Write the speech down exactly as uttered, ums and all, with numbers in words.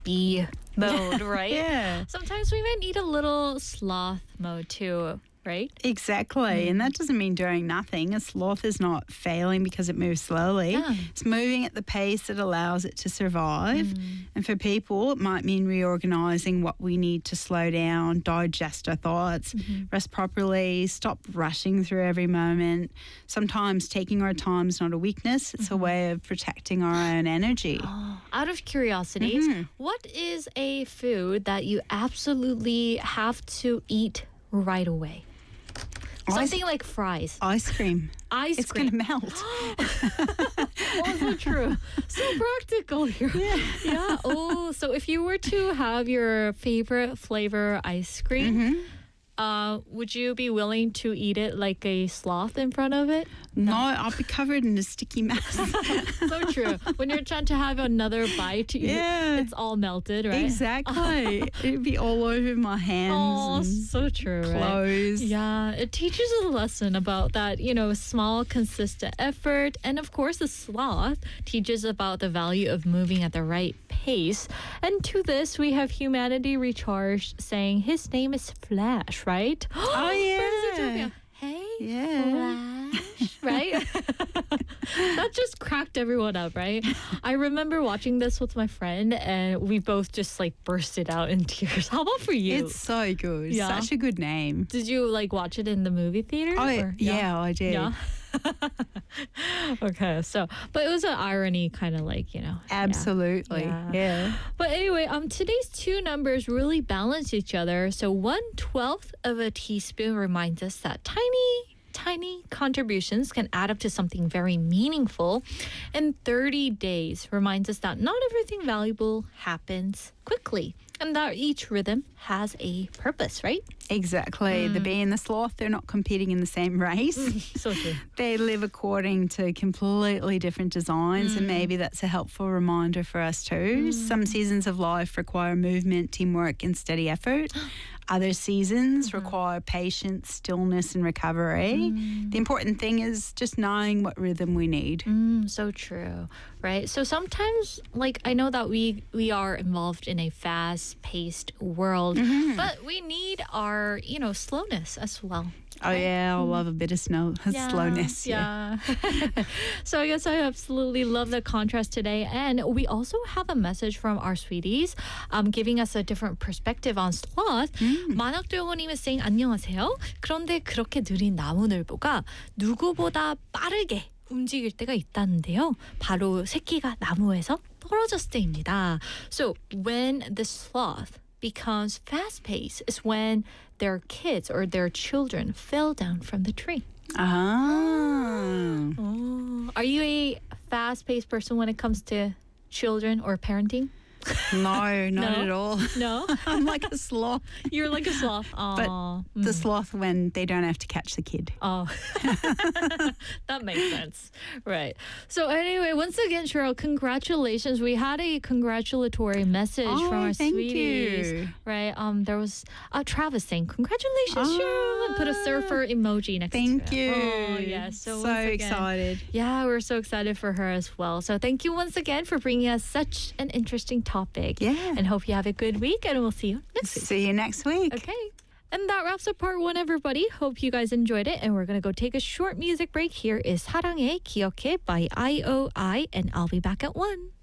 bee mode, right? Yeah. Sometimes we might need a little sloth mode too, right? Exactly. Mm. And that doesn't mean doing nothing. A sloth is not failing because it moves slowly. Yeah. It's moving at the pace that allows it to survive. Mm. And for people, it might mean reorganizing what we need to slow down, digest our thoughts, Mm-hmm. rest properly, stop rushing through every moment. Sometimes taking our time is not a weakness, it's Mm-hmm. a way of protecting our own energy. Oh, out of curiosity, Mhm. what is a food that you absolutely have to eat right away? Ice- Something like fries, Ice cream. ice It's cream. going to melt. Also true. So practical here. Yeah. Yeah. Oh, so if you were to have your favorite flavor ice cream, Mhm. uh, would you be willing to eat it like a sloth in front of it? No, I'll be covered in a sticky mass. So true. When you're trying to have another bite, you, Yeah. it's all melted, right? Exactly. It'd be all over my hands Oh, and so true. Right? clothes. Yeah, it teaches us a lesson about that, you know, small, consistent effort. And of course, the sloth teaches about the value of moving at the right pace. And to this, we have Humanity Recharged saying his name is Flash, right? Oh, yeah. Hey, Yeah. Flash, right? That just cracked everyone up, right? I remember watching this with my friend, and we both just like bursted out in tears. How about for you? It's so good. Yeah. Such a good name. Did you like watch it in the movie theater? Oh, or- yeah, I did. Yeah. Okay, so but it was an irony, kind of like, you know. yeah. Absolutely. Yeah. Yeah. But anyway, um, today's two numbers really balance each other. So one twelfth of a teaspoon reminds us that tiny, tiny contributions can add up to something very meaningful. And thirty days reminds us that not everything valuable happens quickly. And that each rhythm has a purpose, right? Exactly. The bee and the sloth, they're not competing in the same race. So true. They live according to completely different designs, and maybe that's a helpful reminder for us too. Some seasons of life require movement, teamwork, and steady effort. Other seasons require patience, stillness, and recovery. The important thing is just knowing what rhythm we need. Mm, so true, right? So sometimes, like, I know that we we are involved in a fast-paced world, but we need our, you know, slowness as well. Oh, yeah, I love a bit of snow, slowness. Yeah. So I guess I absolutely love the contrast today. And we also have a message from our sweeties um, giving us a different perspective on sloth. 만학도영호님 is saying, 안녕하세요. 그런데 그렇게 느린 나무늘보가 누구보다 빠르게 움직일 때가 있다는데요. 바로 새끼가 나무에서 떨어졌을 때입니다. So when the sloth becomes fast-paced is when their kids or their children fell down from the tree. Ah. Oh. Are you a fast-paced person when it comes to children or parenting? No, not No? at all. No? I'm like a sloth. You're like a sloth. But Aw. the sloth when they don't have to catch the kid. Oh, that makes sense. Right. So anyway, once again, Cheryl, congratulations. We had a congratulatory message Oh, from our thank sweeties. you. Right. Um, there was uh, Travis saying, congratulations, Cheryl. And put a surfer emoji next Thank to it. you. Oh, yes. So, So once again, excited. Yeah, we're so excited for her as well. So thank you once again for bringing us such an interesting topic. Yeah. And hope you have a good week, and we'll see you next week. See you next week. Okay. And that wraps up part one, everybody. Hope you guys enjoyed it. And we're going to go take a short music break. Here is 사랑해 기억해 by I O I, and I'll be back at one.